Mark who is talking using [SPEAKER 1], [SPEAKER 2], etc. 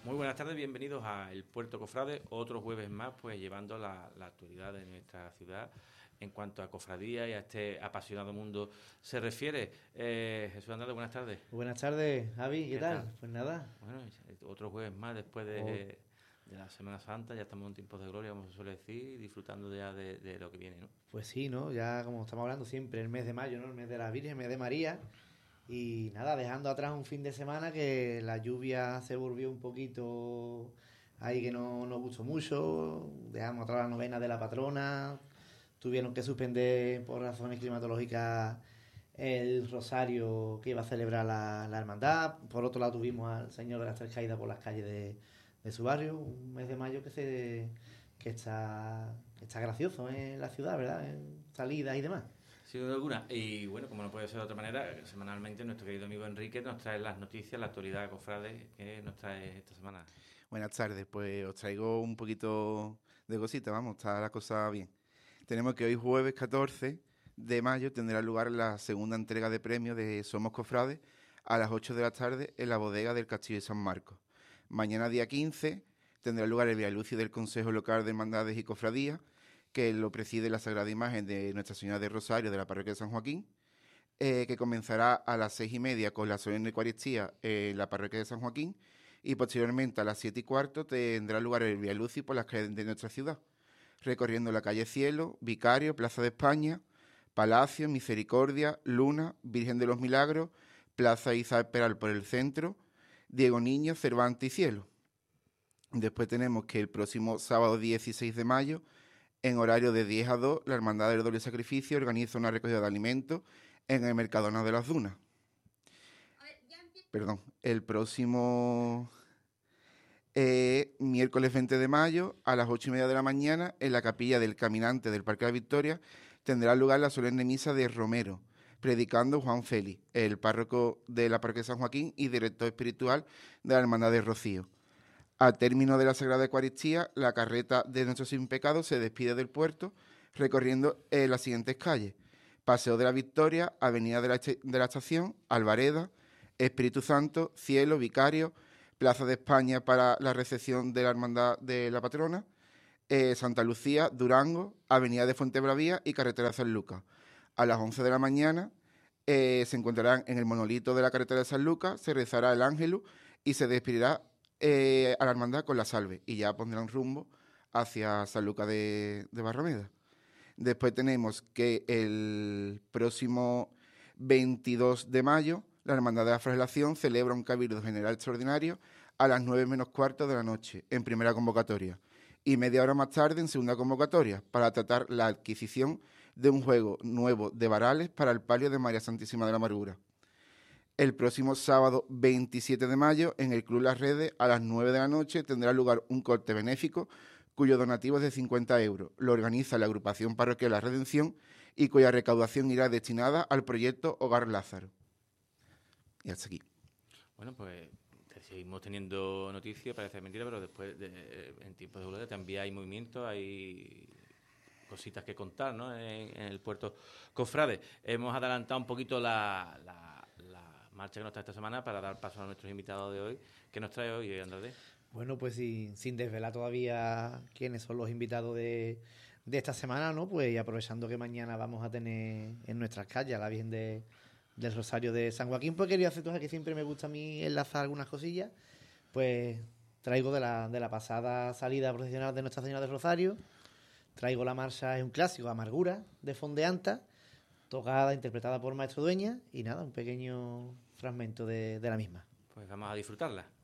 [SPEAKER 1] Muy buenas tardes, bienvenidos a El Puerto Cofrade, otro jueves más, pues llevando la actualidad de nuestra ciudad en cuanto a cofradía y a este apasionado mundo se refiere. Jesús Andrade, buenas tardes.
[SPEAKER 2] Buenas tardes, Javi, ¿qué tal? Pues nada.
[SPEAKER 1] Bueno, otro jueves más después de la Semana Santa, ya estamos en tiempos de gloria, como se suele decir, disfrutando ya de lo que viene, ¿no?
[SPEAKER 2] Pues sí, ¿no? Ya como estamos hablando siempre, el mes de mayo, ¿no? El mes de la Virgen, el mes de María. Y nada, dejando atrás un fin de semana que la lluvia se volvió un poquito ahí que no nos gustó mucho. Dejamos atrás la novena de la patrona. Tuvieron que suspender por razones climatológicas el rosario que iba a celebrar la hermandad. Por otro lado tuvimos al Señor de las Tres Caídas por las calles de su barrio. Un mes de mayo que está gracioso en la ciudad, ¿verdad? En salidas y demás.
[SPEAKER 1] Sin duda alguna. Y bueno, como no puede ser de otra manera, semanalmente nuestro querido amigo Enrique nos trae las noticias, la actualidad de cofrades que nos trae esta semana.
[SPEAKER 3] Buenas tardes, pues os traigo un poquito de cositas, vamos, está la cosa bien. Tenemos que hoy jueves 14 de mayo tendrá lugar la segunda entrega de premios de Somos Cofrades a las 8 de la tarde en la bodega del Castillo de San Marcos. Mañana día 15 tendrá lugar el Vialucio del Consejo Local de Hermandades y Cofradías, que lo preside la Sagrada Imagen de Nuestra Señora de Rosario de la Parroquia de San Joaquín, que comenzará a las 6:30 con la solemne Eucaristía en la Parroquia de San Joaquín, y posteriormente a las 7:15 tendrá lugar el Vialucio por las calles de nuestra ciudad, recorriendo la calle Cielo, Vicario, Plaza de España, Palacio, Misericordia, Luna, Virgen de los Milagros, Plaza Isabel Peral por el centro, Diego Niño, Cervantes y Cielo. Después tenemos que el próximo sábado 16 de mayo, en horario de 10 a 2, la Hermandad del Doble Sacrificio organiza una recogida de alimentos en el Mercadona de las Dunas. El próximo miércoles 20 de mayo, a las 8:30 de la mañana, en la capilla del Caminante del Parque de la Victoria, tendrá lugar la solemne misa de Romero, predicando Juan Félix, el párroco de la Parroquia de San Joaquín y director espiritual de la Hermandad de Rocío. Al término de la Sagrada Eucaristía, la carreta de Nuestro Sin Pecado se despide del puerto recorriendo las siguientes calles: Paseo de la Victoria, Avenida de la Estación, Alvareda, Espíritu Santo, Cielo, Vicario, Plaza de España para la recepción de la Hermandad de la Patrona, Santa Lucía, Durango, Avenida de Fuentebravía y Carretera de San Lucas. A las 11 de la mañana se encontrarán en el monolito de la Carretera de San Lucas, se rezará el Ángelus y se despedirá a la hermandad con la salve, y ya pondrán rumbo hacia San Lucas de Barrameda. Después tenemos que el próximo 22 de mayo la Hermandad de la Flagelación celebra un cabildo general extraordinario a las 9:15 de la noche en primera convocatoria y media hora más tarde en segunda convocatoria para tratar la adquisición de un juego nuevo de varales para el palio de María Santísima de la Amargura. El próximo sábado 27 de mayo, en el Club Las Redes, a las 9 de la noche, tendrá lugar un corte benéfico cuyo donativo es de 50 euros. Lo organiza la agrupación parroquial La Redención y cuya recaudación irá destinada al proyecto Hogar Lázaro. Y hasta aquí.
[SPEAKER 1] Bueno, pues seguimos teniendo noticias, parece mentira, pero después, en tiempos de gloria, también hay movimiento, hay cositas que contar, ¿no? En el puerto Cofrade. Hemos adelantado un poquito la marcha que nos trae esta semana para dar paso a nuestros invitados de hoy. ¿Qué nos trae hoy, Andrés?
[SPEAKER 2] Bueno, pues sin desvelar todavía quiénes son los invitados de esta semana, ¿no? Pues y aprovechando que mañana vamos a tener en nuestras calles a la Virgen del Rosario de San Joaquín, pues quería hacer que siempre me gusta a mí enlazar algunas cosillas. Pues traigo de la pasada salida procesional de Nuestra Señora del Rosario, traigo la marcha, es un clásico, Amargura, de Fondeanta, tocada, interpretada por Maestro Dueña, y nada, un pequeño fragmento de la misma.
[SPEAKER 1] Pues vamos a disfrutarla.